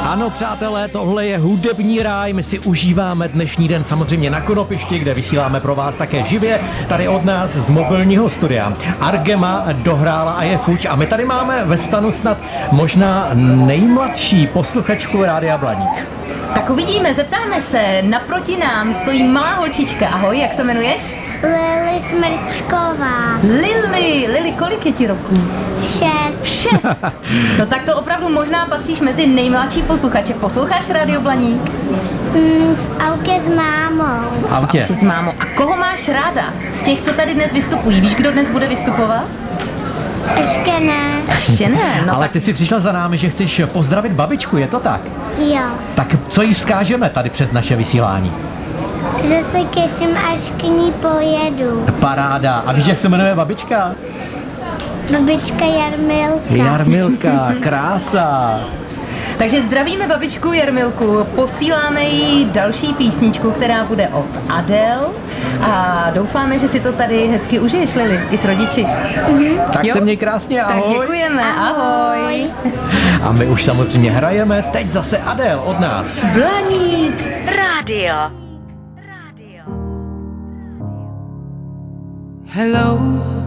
Ano, přátelé, tohle je hudební ráj, my si užíváme dnešní den samozřejmě na Konopišti, kde vysíláme pro vás také živě, tady od nás z mobilního studia. Argema dohrála a je fuč a my tady máme ve stanu snad možná nejmladší posluchačku Rádia Blaník. Tak uvidíme, zeptáme se, naproti nám stojí malá holčička, ahoj, jak se jmenuješ? Lily Smrčková. Lily, kolik je ti roků? 6. No tak to opravdu možná patříš mezi nejmladší posluchače. Posloucháš Rádio Blaník? V autě s mámou. V autě s mámou. A koho máš ráda? Z těch, co tady dnes vystupují. Víš, kdo dnes bude vystupovat? Ještě ne. Ještě ne, no Ale tak ty si přišla za námi, že chceš pozdravit babičku, je to tak? Jo. Tak co jí vzkážeme tady přes naše vysílání? Že se těším, až k ní pojedu. Paráda. A víš, jak se jmenuje babička? Babička Jarmilka. Jarmilka, krása. Takže zdravíme babičku Jarmilku, posíláme jí další písničku, která bude od Adele a doufáme, že si to tady hezky užiješ, Lily, i s rodiči. Tak Jo? se měj krásně, ahoj. Tak děkujeme, ahoj. A my už samozřejmě hrajeme, teď zase Adele od nás. Blaník. Hello.